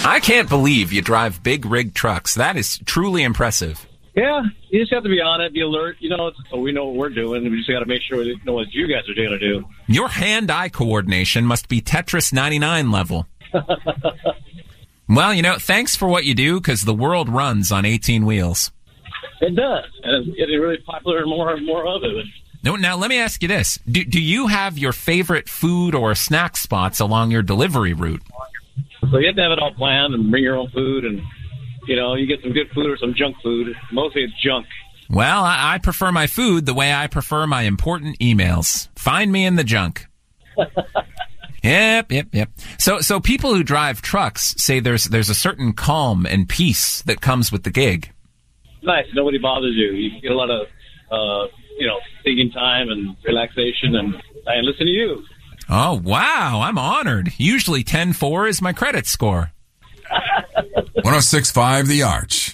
I can't believe you drive big rig trucks. That is truly impressive. Yeah, you just have to be on it, be alert. So we know what we're doing. We just got to make sure we know what you guys are going to do. Your hand-eye coordination must be Tetris 99 level. Well, thanks for what you do, because the world runs on 18 wheels. It does, and it's getting really popular and more of it. Now, let me ask you this. Do you have your favorite food or snack spots along your delivery route? So you have to have it all planned and bring your own food, and, you get some good food or some junk food. Mostly it's junk. Well, I prefer my food the way I prefer my important emails. Find me in the junk. Yep. So people who drive trucks say there's a certain calm and peace that comes with the gig. Nice. Nobody bothers you. You get a lot of, thinking time and relaxation, and I listen to you. Oh, wow. I'm honored. Usually 10-4 is my credit score. 106.5 The Arch.